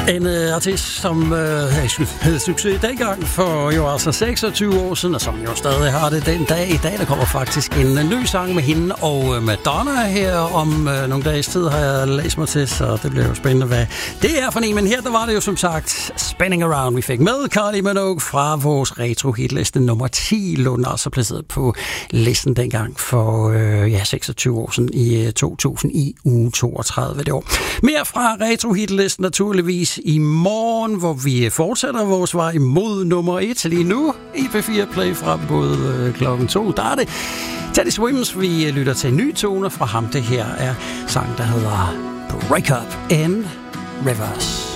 En artist, som havde succes dengang for jo altså 26 år siden, og som jo stadig har det den dag i dag. Der kommer faktisk en ny sang med hende og Madonna her om nogle dages tid, har jeg læst mig til, så det bliver jo spændende, hvad det er for en. Men her, der var det jo som sagt Spinning Around, vi fik med Kylie Minogue fra vores retro-hitliste nummer 10, lå den altså placeret på listen dengang for 26 år siden i 2000 i uge 32 det år. Mere fra retro-hitlisten naturligvis i morgen, hvor vi fortsætter vores vej mod nummer 1 lige nu i P4 Play fra både klokken 2. Der er det Teddy Swims, vi lytter til nye toner fra ham. Det her er sang, der hedder Break Up in Reverse.